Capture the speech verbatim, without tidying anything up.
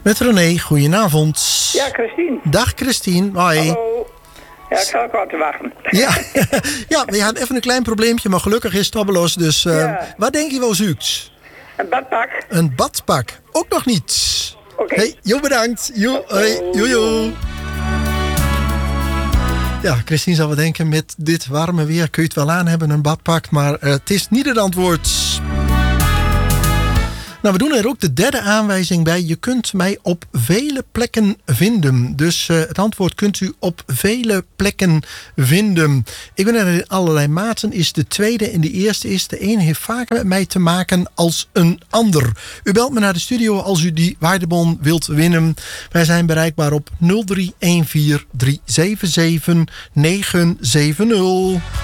Met René, goedenavond. Ja, Christine. Dag Christine, hoi. Hallo. Ja, ik zal ook wat te wachten. Ja, ja, we hadden even een klein probleempje, maar gelukkig is het tabbelos. Dus uh, ja. Wat denk je wel zoekt? Een badpak. Een badpak, ook nog niet. Oké. Okay. Hey, jo bedankt. Jo, hoi, jo, jo. Ja, Christine zal wel denken, met dit warme weer kun je het wel aan hebben, een badpak. Maar uh, het is niet het antwoord. Nou, we doen er ook de derde aanwijzing bij. Je kunt mij op vele plekken vinden. Dus uh, het antwoord kunt u op vele plekken vinden. Ik ben er in allerlei maten. Is de tweede en de eerste is. De een heeft vaker met mij te maken als een ander. U belt me naar de studio als u die waardebon wilt winnen. Wij zijn bereikbaar op nul drie een vier drie zeven zeven negen zeven nul.